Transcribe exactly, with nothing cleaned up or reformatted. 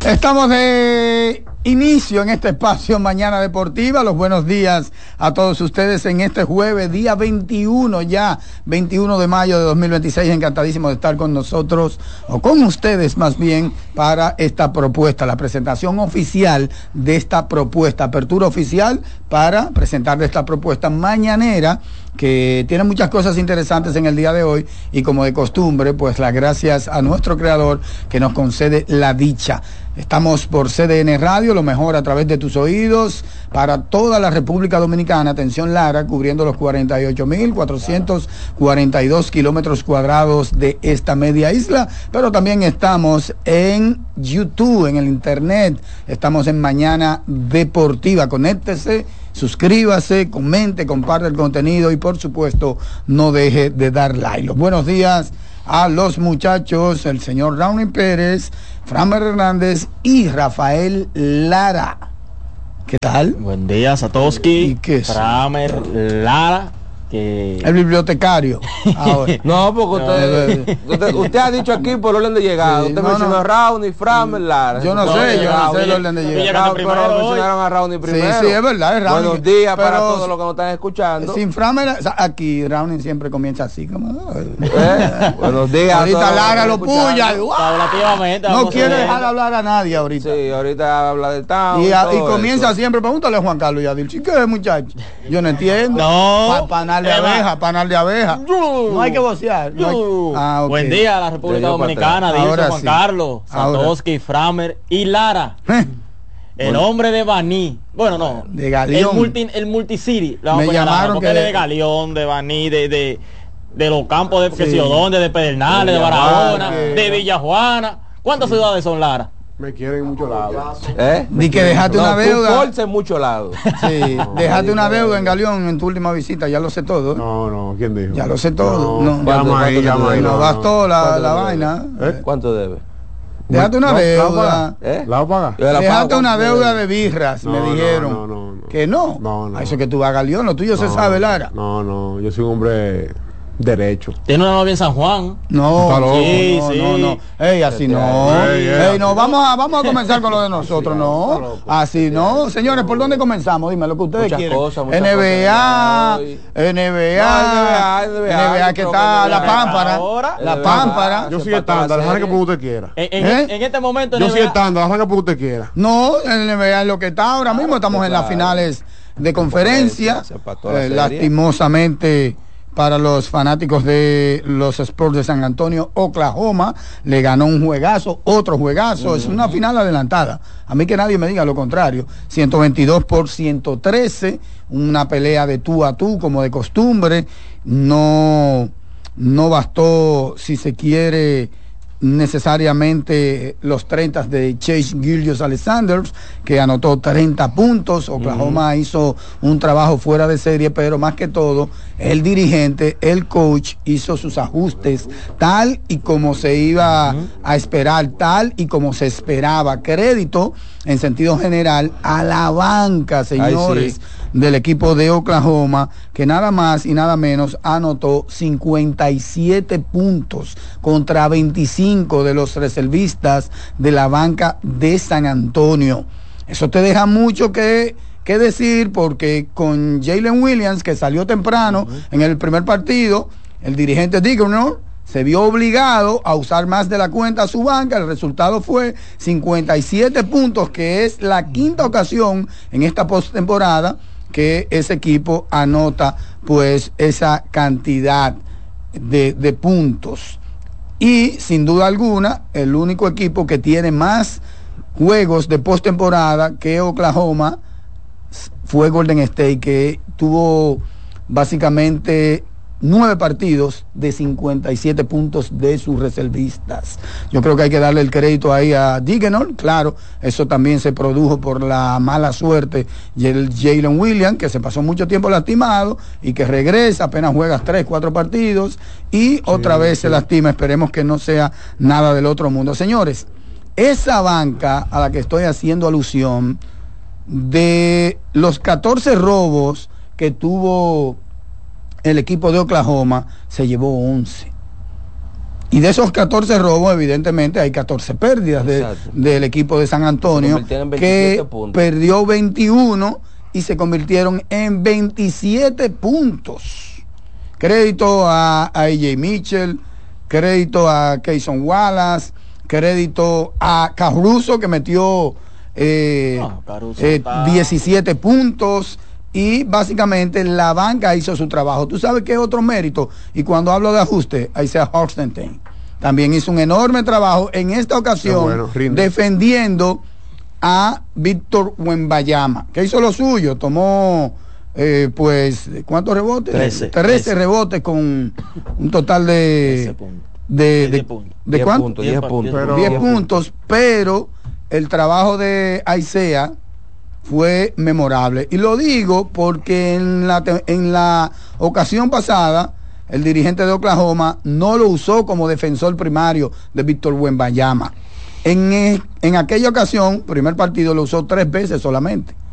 Estamos de inicio en este espacio Mañana Deportiva. Los buenos días a todos ustedes en este jueves, día veintiuno ya, veintiuno de mayo de dos mil veintiséis. Encantadísimo de estar con nosotros, o con ustedes más bien, para esta propuesta, la presentación oficial de esta propuesta, apertura oficial para presentar esta propuesta mañanera, que tiene muchas cosas interesantes en el día de hoy, y como de costumbre, pues las gracias a nuestro creador que nos concede la dicha. Estamos por C D N Radio, lo mejor a través de tus oídos, para toda la República Dominicana. Atención, Lara, cubriendo los cuarenta y ocho mil cuatrocientos cuarenta y dos kilómetros cuadrados de esta media isla, pero también estamos en YouTube, en el internet. Estamos en Mañana Deportiva. Conéctese, suscríbase, comente, comparte el contenido y por supuesto no deje de dar like. Los buenos días a los muchachos, el señor Raúl Pérez, Framer Hernández y Rafael Lara. ¿Qué tal? Buen día, Satoshi, Framer, Lara, que... el bibliotecario. Ahora. No, porque usted, no. usted usted ha dicho aquí por orden de llegada. Sí, usted no, mencionó no. a Raúl, Framer, Lara. Yo no, no sé, yo no sé el orden de llegada. Pero mencionaron a Raúl primero. Sí, sí, es verdad, es Raúl. Buenos días pero, para todos los que nos están escuchando. Sin Framer, aquí Raúl siempre comienza así como... ¿Eh? Buenos días. Ahorita Lara lo puya. No quiere dejar hablar a nadie ahorita. Sí, ahorita habla del Tao. Y, y, y comienza eso. Siempre, pregúntale a Juan Carlos y a Dilchi, ¿qué es, muchacho? Yo no entiendo. No. Panal de abeja, panal de abeja. No, no hay que vocear. No hay... ah, okay. Buen día a la República Dominicana, Dilchi, Juan sí. Carlos, Satoshi, Framer y Lara. El bueno. hombre de Baní. Bueno, no. De Galeón. El multi, el multicity. Me llamaron porque que de Galeón, de Baní, de, de, de los campos de sí. que dónde, de Pedernales, de, de Barahona, que... de Villajuana. ¿Cuántas ciudades son, Lara? Me quieren en muchos lados. ¿Eh? Ni que dejaste no, una deuda. Tú en muchos lados. Sí, no, dejaste una deuda en Galeón en tu última visita, ya lo sé todo. ¿eh? No, no, ¿quién dijo? Ya lo sé todo. No, no. Llama ahí, llama ahí. No gastó la, la vaina. ¿Eh? ¿Cuánto debe? Dejaste una no, deuda. ¿Eh? ¿La paga? Dejaste una deuda de birras, no, me dijeron. No, no, no, ¿Que no? No, no. A eso que tú vas a Galeón, lo tuyo no, se sabe, Lara. No, no, yo soy un hombre derecho. Tiene una novia en San Juan. No, sí, no, sí. no, no. Ey, así no. Ey, ey, no, vamos a, vamos a comenzar con lo de nosotros, no. Así no. Señores, ¿por dónde comenzamos? Dime lo que ustedes muchas quieren. Cosas, N B A, N B A, N B A, que está la pámpara, la pámpara. Yo soy estándar, dejar que por usted quiera. En este momento yo soy estándar, dejar que por usted quiera. No, el N B A es lo que está ahora mismo, estamos en las finales de conferencia. Eh, lastimosamente para los fanáticos de los Spurs de San Antonio, Oklahoma le ganó un juegazo, otro juegazo, uh-huh. Es una final adelantada. A mí que nadie me diga lo contrario. ciento veintidós por ciento trece, una pelea de tú a tú como de costumbre. No, no bastó, si se quiere, necesariamente los treinta de Chase Gilgeous-Alexander, que anotó treinta puntos. Oklahoma uh-huh. hizo un trabajo fuera de serie, pero más que todo el dirigente, el coach hizo sus ajustes tal y como se iba uh-huh. a esperar, tal y como se esperaba. Crédito en sentido general a la banca, señores, sí. del equipo de Oklahoma, que nada más y nada menos anotó cincuenta y siete puntos contra veinticinco de los reservistas de la banca de San Antonio. Eso te deja mucho que, que decir, porque con Jalen Williams, que salió temprano uh-huh. en el primer partido, el dirigente Diggernor se vio obligado a usar más de la cuenta a su banca. El resultado fue cincuenta y siete puntos, que es la quinta ocasión en esta postemporada que ese equipo anota pues esa cantidad de, de puntos. Y sin duda alguna, el único equipo que tiene más juegos de postemporada que Oklahoma fue Golden State, que tuvo básicamente nueve partidos de cincuenta y siete puntos de sus reservistas. Yo creo que hay que darle el crédito ahí a Diggernor. Claro, eso también se produjo por la mala suerte de Jalen Williams, que se pasó mucho tiempo lastimado y que regresa, apenas juega tres, cuatro partidos y otra sí, vez sí. se lastima. Esperemos que no sea nada del otro mundo. Señores, esa banca a la que estoy haciendo alusión, de los catorce robos que tuvo el equipo de Oklahoma, se llevó once. Y de esos catorce robos, evidentemente, hay catorce pérdidas de, del equipo de San Antonio, que puntos. Perdió veintiuno y se convirtieron en veintisiete puntos. Crédito a, a A J Mitchell, crédito a Kayson Wallace, crédito a Caruso, que metió eh, no, eh, diecisiete puntos. Y básicamente la banca hizo su trabajo. Tú sabes qué otro mérito, y cuando hablo de ajuste, ahí sea Horstenstein también hizo un enorme trabajo en esta ocasión, bueno, defendiendo a Víctor Wembanyama, que hizo lo suyo, tomó eh, pues ¿cuántos rebotes? trece, trece rebotes con un total de de, de, de, de cuánto? Puntos, diez puntos, pero, diez puntos, pero el trabajo de Isaiah fue memorable. Y lo digo porque en la, en la ocasión pasada, el dirigente de Oklahoma no lo usó como defensor primario de Víctor Wembanyama. En, en aquella ocasión, primer partido, lo usó tres veces solamente.